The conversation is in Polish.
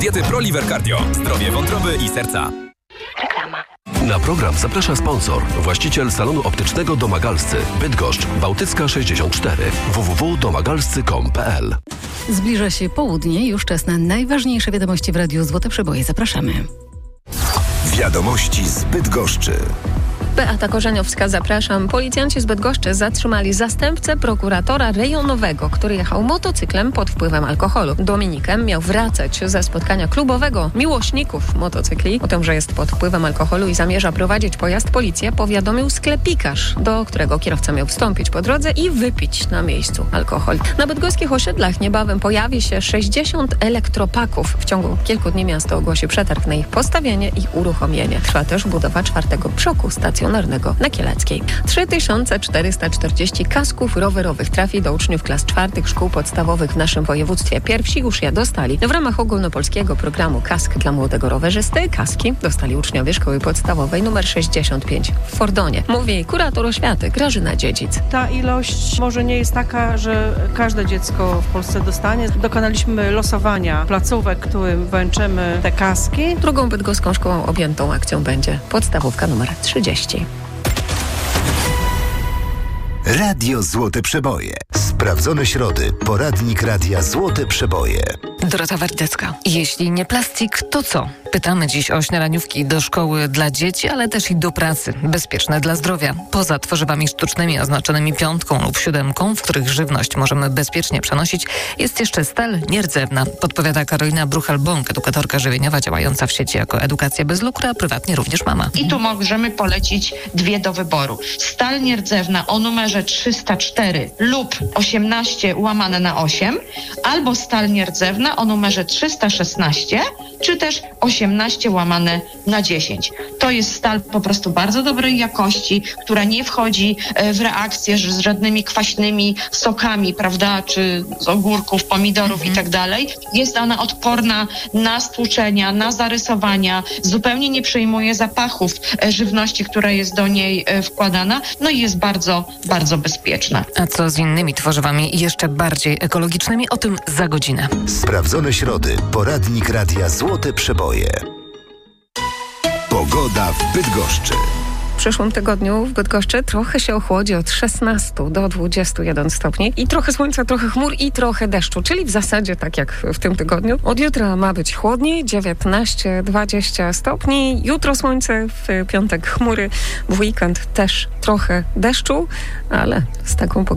diety ProLiver Cardio. Zdrowie wątroby i serca. Reklama. Na program zaprasza sponsor, właściciel salonu optycznego Domagalscy, Bydgoszcz, Bałtycka 64, www.domagalscy.com.pl. Zbliża się południe, już czas na najważniejsze wiadomości w Radiu Złote Przeboje. Zapraszamy. Wiadomości z Bydgoszczy. Beata Korzeniowska, zapraszam. Policjanci z Bydgoszczy zatrzymali zastępcę prokuratora rejonowego, który jechał motocyklem pod wpływem alkoholu. Dominikiem miał wracać ze spotkania klubowego miłośników motocykli. O tym, że jest pod wpływem alkoholu i zamierza prowadzić pojazd, policja powiadomił sklepikarz, do którego kierowca miał wstąpić po drodze i wypić na miejscu alkohol. Na bydgoskich osiedlach niebawem pojawi się 60 elektropaków. W ciągu kilku dni miasto ogłosi przetarg na ich postawienie i uruchomienie. Trwa też budowa 4. przoku stacjonarnego na Kieleckiej. 3440 kasków rowerowych trafi do uczniów klas 4 szkół podstawowych w naszym województwie. Pierwsi już je dostali. W ramach ogólnopolskiego programu Kask dla młodego rowerzysty kaski dostali uczniowie szkoły podstawowej nr 65 w Fordonie. Mówi kurator oświaty Grażyna Dziedzic. Ta ilość może nie jest taka, że każde dziecko w Polsce dostanie. Dokonaliśmy losowania placówek, którym wręczymy te kaski. Drugą bydgoską szkołą objętą akcją będzie podstawówka nr 30. Radio Złote Przeboje. Sprawdzone środy. Poradnik Radia Złote Przeboje. Dorota Wardecka. Jeśli nie plastik, to co? Pytamy dziś o śniadaniówki do szkoły dla dzieci, ale też i do pracy. Bezpieczne dla zdrowia. Poza tworzywami sztucznymi oznaczonymi 5 lub 7, w których żywność możemy bezpiecznie przenosić, jest jeszcze stal nierdzewna. Podpowiada Karolina Bruchel-Bąk, edukatorka żywieniowa działająca w sieci jako Edukacja bez lukru, a prywatnie również mama. I tu możemy polecić 2 do wyboru. Stal nierdzewna o numerze 304 lub 18/8, albo stal nierdzewna o numerze 316, czy też 18/10. To jest stal po prostu bardzo dobrej jakości, która nie wchodzi w reakcję z żadnymi kwaśnymi sokami, prawda, czy z ogórków, pomidorów i tak dalej. Jest ona odporna na stłuczenia, na zarysowania, zupełnie nie przejmuje zapachów żywności, która jest do niej wkładana, no i jest bardzo, bardzo bezpieczna. A co z innymi tworzywami jeszcze bardziej ekologicznymi? O tym za godzinę. Sprawdzone środy. Poradnik Radia Złote Przeboje. Pogoda w Bydgoszczy. W przyszłym tygodniu w Bydgoszczy trochę się ochłodzi od 16 do 21 stopni i trochę słońca, trochę chmur i trochę deszczu, czyli w zasadzie tak jak w tym tygodniu. Od jutra ma być chłodniej, 19-20 stopni. Jutro słońce, w piątek chmury, w weekend też trochę deszczu, ale z taką pogodą